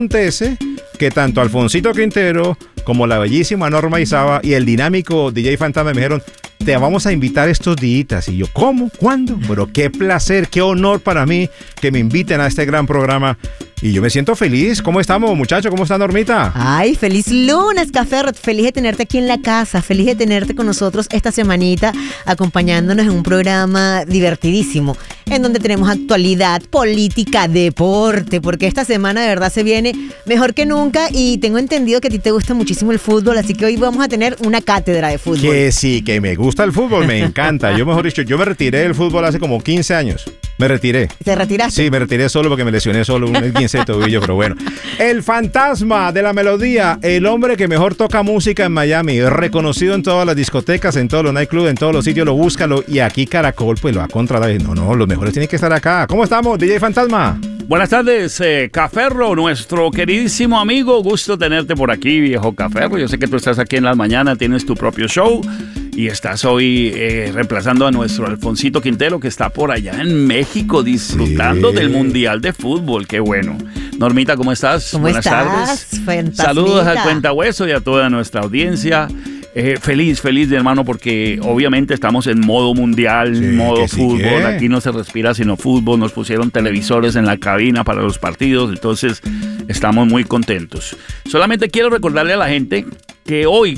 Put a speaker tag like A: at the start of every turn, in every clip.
A: Acontece que tanto Alfonsito Quintero como la bellísima Norma Isaba y el dinámico DJ Fantasma me dijeron: te vamos a invitar estos días. Y yo, ¿cómo? ¿Cuándo? Pero qué placer, qué honor para mí que me inviten a este gran programa. Y yo me siento feliz. ¿Cómo estamos, muchachos? ¿Cómo está Normita?
B: Ay, feliz lunes, Caferro. Feliz de tenerte aquí en la casa. Feliz de tenerte con nosotros esta semanita, acompañándonos en un programa divertidísimo, en donde tenemos actualidad, política, deporte, porque esta semana de verdad se viene mejor que nunca y tengo entendido que a ti te gusta muchísimo el fútbol, así que hoy vamos a tener una cátedra de fútbol.
A: Que sí, que me gusta el fútbol, me encanta. Yo, mejor dicho, yo me retiré del fútbol hace como 15 años. Me retiré.
B: ¿Te retiraste?
A: Sí, me retiré solo porque me lesioné solo un 15 de tobillo, pero bueno. El fantasma de la melodía, el hombre que mejor toca música en Miami, reconocido en todas las discotecas, en todos los nightclubs, en todos los sitios, lo busca, y aquí Caracol pues lo ha contratado. No, los mejores tienen que estar acá. ¿Cómo estamos, DJ Fantasma?
C: Buenas tardes, Caferro, nuestro queridísimo amigo. Gusto tenerte por aquí, viejo Caferro. Yo sé que tú estás aquí en las mañanas, tienes tu propio show y estás hoy reemplazando a nuestro Alfonsito Quintero, que está por allá en México disfrutando del Mundial de Fútbol. Qué bueno. Normita, ¿cómo estás?
B: Buenas
C: tardes.
B: Fantasmita.
C: Saludos al Cuentahueso y a toda nuestra audiencia. Feliz, de hermano, porque obviamente estamos en modo mundial,
A: sí,
C: modo
A: sí,
C: fútbol.
A: ¿qué?
C: Aquí no se respira sino fútbol. Nos pusieron televisores en la cabina para los partidos, entonces estamos muy contentos. Solamente quiero recordarle a la gente que hoy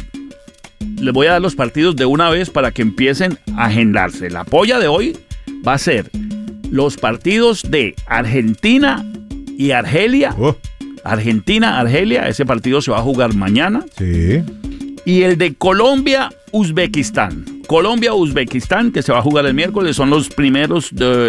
C: les voy a dar los partidos de una vez para que empiecen a agendarse. La polla de hoy va a ser los partidos de Argentina y Argelia. Argentina-Argelia, ese partido se va a jugar mañana.
A: Sí.
C: Y el de Colombia-Uzbekistán. Colombia-Uzbekistán, que se va a jugar el miércoles, son los primeros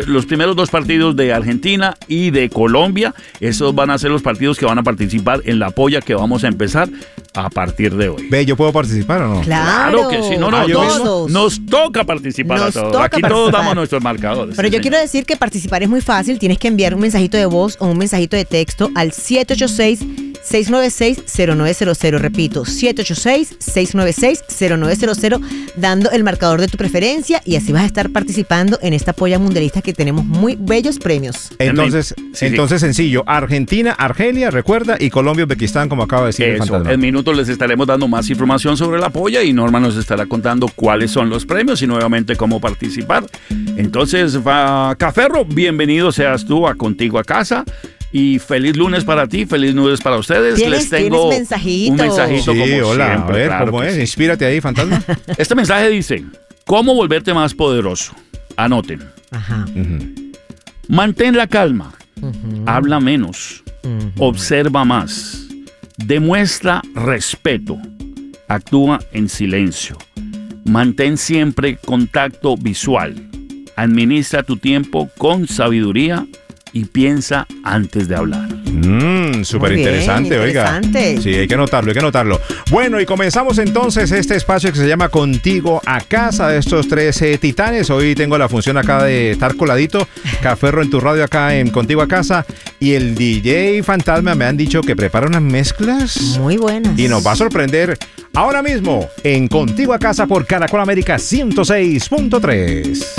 C: dos partidos de Argentina y de Colombia. Esos van a ser los partidos que van a participar en la polla que vamos a empezar a partir de hoy.
A: Ve, ¿yo puedo participar o no?
B: Claro
C: Que sí, nos toca participar a todos. Aquí todos damos nuestros marcadores.
B: Pero yo quiero decir que participar es muy fácil. Tienes que enviar un mensajito de voz o un mensajito de texto al 786-696-0900. Repito, 786-696-0900, dando el marcador de tu preferencia, y así vas a estar participando en esta polla mundialista que tenemos muy bellos premios.
A: Entonces, sencillo. Argentina, Argelia, recuerda, y Colombia, Uzbekistán, como acaba de decir el fantasma.
C: En minutos les estaremos dando más información sobre la polla y Norma nos estará contando cuáles son los premios y nuevamente cómo participar. Entonces, Caferro, bienvenido seas tú a Contigo a Casa. Y feliz lunes para ti, feliz lunes para ustedes. Les tengo
B: ¿tienes mensajito?
C: Un mensajito
A: Sí,
C: como
A: hola,
C: siempre.
A: a ver,
C: Claro
A: ¿cómo
C: que
A: es?
C: sí.
A: Inspírate ahí, fantasma.
C: Este mensaje dice: ¿cómo volverte más poderoso? Anoten.
B: Ajá.
C: Mantén la calma. Habla menos. Observa más. Demuestra respeto. Actúa en silencio. Mantén siempre contacto visual. Administra tu tiempo con sabiduría y piensa antes de hablar.
A: Súper interesante, oiga. Sí, hay que anotarlo. Bueno, y comenzamos entonces este espacio que se llama Contigo a Casa, de estos tres titanes. Hoy tengo la función acá de estar coladito, Caferro en tu radio acá en Contigo a Casa, y el DJ Fantasma me han dicho que prepara unas mezclas
B: Muy buenas.
A: y nos va a sorprender ahora mismo en Contigo a Casa por Caracol América 106.3.